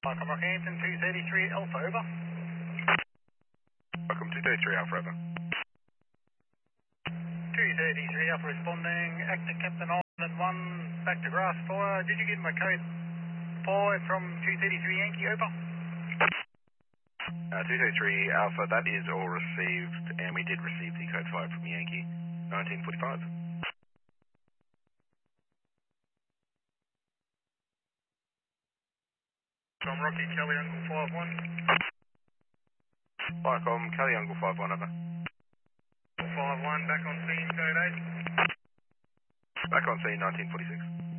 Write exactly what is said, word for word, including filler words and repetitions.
Welcome Rockhampton, two thirty-three Alpha, over. Welcome two thirty-three Alpha, over. two thirty-three Alpha responding, acting Captain Island one, back to grass fire. Did you get my code five from two thirty-three Yankee, over? Uh, two thirty-three Alpha, that is all received, and we did receive the code five from Yankee, nineteen forty-five. From Rocky, Kelly Uncle five one. Viacom, Kelly Uncle five one, over. five one, back on scene, code eight. Back on scene, nineteen forty-six.